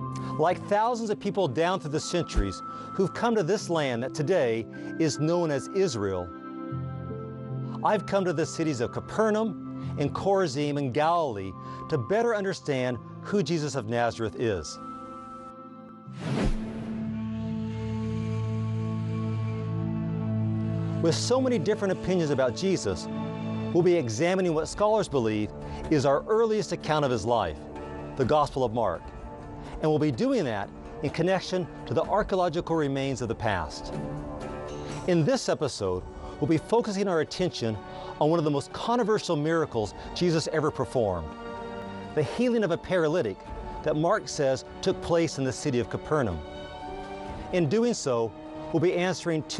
Like thousands of people down through the centuries who've come to this land that today is known as Israel, I've come to the cities of Capernaum and Chorazin and Galilee to better understand who Jesus of Nazareth is. With so many different opinions about Jesus, we'll be examining what scholars believe is our earliest account of his life, the Gospel of Mark. And we'll be doing that in connection to the archaeological remains of the past. In this episode, we'll be focusing our attention on one of the most controversial miracles Jesus ever performed, the healing of a paralytic that Mark says took place in the city of Capernaum. In doing so, we'll be answering two